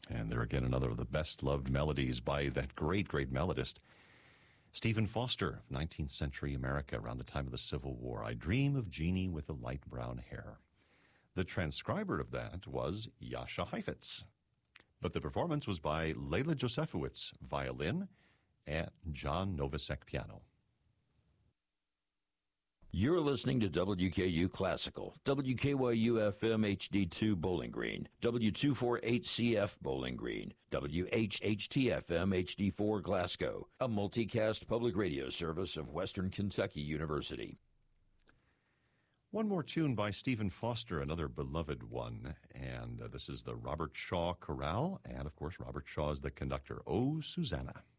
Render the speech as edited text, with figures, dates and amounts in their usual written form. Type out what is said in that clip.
And there again, another of the best-loved melodies by that great, great melodist, Stephen Foster of 19th century America, around the time of the Civil War. I Dream of Jeannie with the Light Brown Hair. The transcriber of that was Jascha Heifetz. But the performance was by Leila Josefowicz, violin, and John Novosek, piano. You're listening to WKU Classical, WKYU-FM HD2 Bowling Green, W248CF Bowling Green, WHHT-FM HD4 Glasgow, a multicast public radio service of Western Kentucky University. One more tune by Stephen Foster, another beloved one, and this is the Robert Shaw Chorale, and of course Robert Shaw is the conductor. Oh, Susanna.